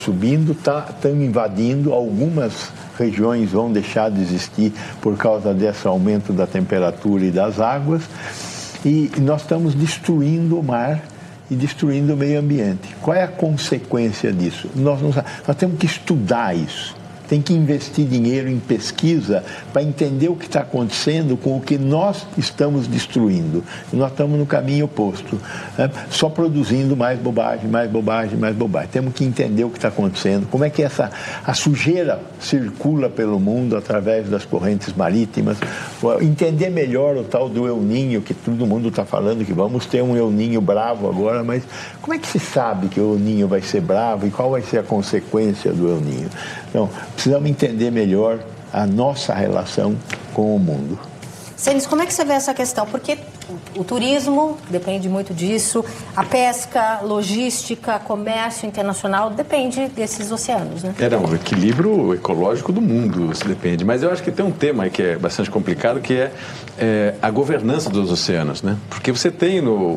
subindo, estão invadindo, algumas regiões vão deixar de existir por causa desse aumento da temperatura e das águas, e nós estamos destruindo o mar e destruindo o meio ambiente. Qual é a consequência disso? Nós temos que estudar isso. Tem que investir dinheiro em pesquisa para entender o que está acontecendo com o que nós estamos destruindo. E nós estamos no caminho oposto, né? Só produzindo mais bobagem, mais bobagem, mais bobagem. Temos que entender o que está acontecendo, como é que a sujeira circula pelo mundo através das correntes marítimas, entender melhor o tal do El Niño, que todo mundo está falando que vamos ter um El Niño bravo agora, mas como é que se sabe que o El Niño vai ser bravo e qual vai ser a consequência do El Niño? Então, precisamos entender melhor a nossa relação com o mundo. Cenis, como é que você vê essa questão? Porque o turismo depende muito disso, a pesca, logística, comércio internacional depende desses oceanos, né? O equilíbrio ecológico do mundo se depende. Mas eu acho que tem um tema que é bastante complicado, que é a governança dos oceanos, né? Porque você tem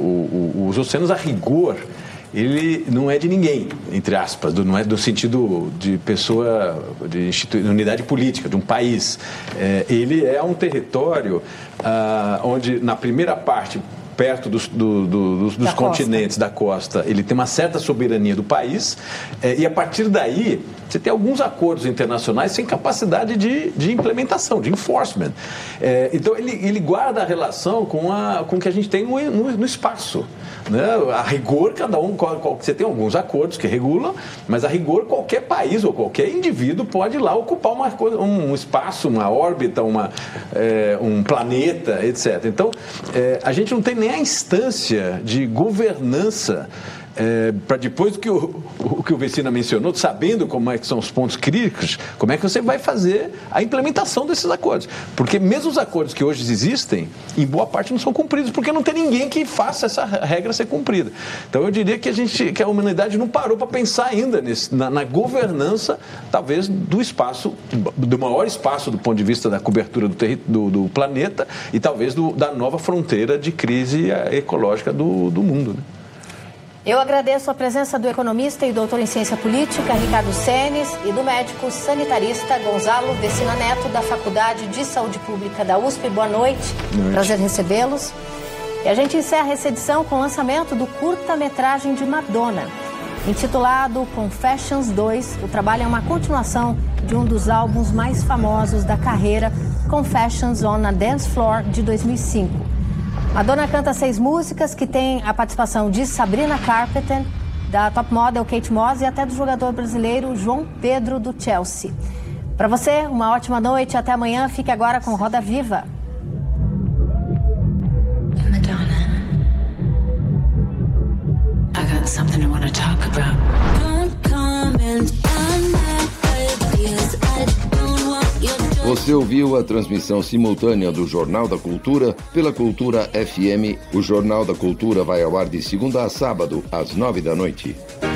os oceanos a rigor. Ele não é de ninguém, entre aspas, não é do sentido de pessoa, de unidade política, de um país. Ele é um território onde, na primeira parte, perto dos continentes, da costa, ele tem uma certa soberania do país, e a partir daí você tem alguns acordos internacionais sem capacidade de implementação, de enforcement. Então ele guarda a relação com o que a gente tem no espaço, né? A rigor, você tem alguns acordos que regulam, mas a rigor qualquer país ou qualquer indivíduo pode ir lá ocupar um espaço, uma órbita, um planeta, etc. Então, a gente não tem nem a instância de governança para depois do que o Vecina mencionou, sabendo como é que são os pontos críticos, como é que você vai fazer a implementação desses acordos. Porque mesmo os acordos que hoje existem, em boa parte não são cumpridos, porque não tem ninguém que faça essa regra ser cumprida. Então eu diria que a humanidade não parou para pensar ainda na governança, talvez, do espaço, do maior espaço do ponto de vista da cobertura do planeta e talvez da nova fronteira de crise ecológica do mundo, né? Eu agradeço a presença do economista e doutor em ciência política, Ricardo Cenis, e do médico sanitarista Gonzalo Vecina Neto, da Faculdade de Saúde Pública da USP. Boa noite. Prazer recebê-los. E a gente encerra essa edição com o lançamento do curta-metragem de Madonna. Intitulado Confessions 2, o trabalho é uma continuação de um dos álbuns mais famosos da carreira, Confessions on a Dance Floor, de 2005. Madonna canta 6 músicas que têm a participação de Sabrina Carpenter, da top model Kate Moss e até do jogador brasileiro João Pedro do Chelsea. Para você, uma ótima noite, até amanhã. Fique agora com Roda Viva. Madonna, I got something I want to talk about. Don't comment on my ideas. I don't want your. Você ouviu a transmissão simultânea do Jornal da Cultura pela Cultura FM. O Jornal da Cultura vai ao ar de segunda a sábado, às 9 da noite.